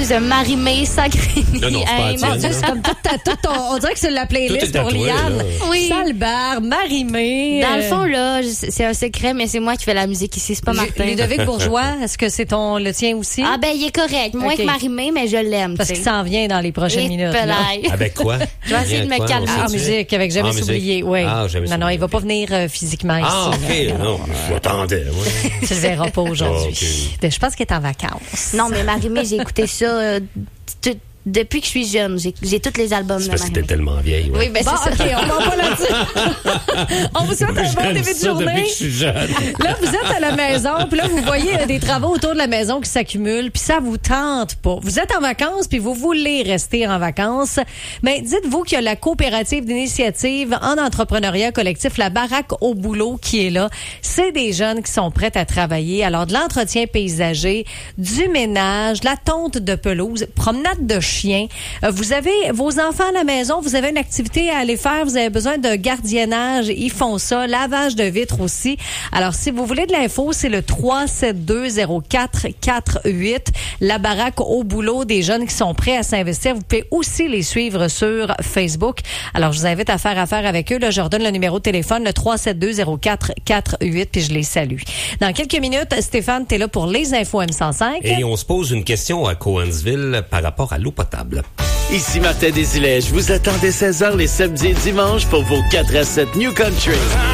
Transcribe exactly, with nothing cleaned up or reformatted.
Louise, Marie-Mé, Sacré. Non, non, c'est pas Hey, la mon tienne, Dieu, là. Comme toute ta- toute ton- on dirait que c'est la Tout playlist est à pour toi, Liane. là. Oui. Salbar, Marie-Mé. Dans le euh, fond, là, je- c'est un secret, mais c'est moi qui fais la musique ici, c'est pas Martin. Ludovic Bourgeois, est-ce que c'est ton le tien aussi? Ah ben, il est correct. Moins Ok. que Marie-Mé, mais je l'aime. Parce tu qu'il sais. s'en vient dans les prochaines Et minutes. là. pelaille. Avec quoi? Je vais essayer de me Quoi, calmer. on En sait-tu? musique, avec Jamais En musique. s'oublier, oui. Ah, Jamais non, non, s'oublier, il va pas ok. venir euh, physiquement ici. Ah, là. OK. Non, je m'attendais, moi. Tu le verras pas aujourd'hui. Ok. Ben, je pense qu'il est en vacances. Non, mais Marie-Mé, j'ai écouté ça euh, t- depuis que je suis jeune. J'ai, j'ai tous les albums C'est de parce que t'es Marie-Mé. tellement vieille. Ouais. Oui, ben Bon, c'est ça. OK, on va pas là-dessus. On vous souhaite un bon J'aime début de ça journée. depuis que je suis jeune. Là, vous êtes à la maison, puis là, vous voyez euh, des travaux autour de la maison qui s'accumulent, puis ça vous tente pas. Vous êtes en vacances, puis vous voulez rester en vacances. Mais dites-vous qu'il y a la coopérative d'initiative en entrepreneuriat collectif, la Baraque au boulot, qui est là. C'est des jeunes qui sont prêts à travailler. Alors, de l'entretien paysager, du ménage, de la tonte de pelouse, promenade de chiens. Euh, Vous avez vos enfants à la maison, vous avez une activité à aller faire, vous avez besoin de gardiennage, ils font ça, lavage de vitres aussi. Alors, si vous voulez de l'info, c'est le trois sept deux zéro quatre quatre huit. La Baraque au boulot, des jeunes qui sont prêts à s'investir. Vous pouvez aussi les suivre sur Facebook. Alors, je vous invite à faire affaire avec eux. Là, je leur donne le numéro de téléphone, le trois sept deux zéro quatre quatre huit, puis je les salue. Dans quelques minutes, Stéphane, t'es là pour les infos M cent cinq. Et on se pose une question à Cowansville par rapport à l'eau potable. Ici Martin Desilets, je vous attends dès seize heures les samedis et dimanches pour vos quatre à sept New Country.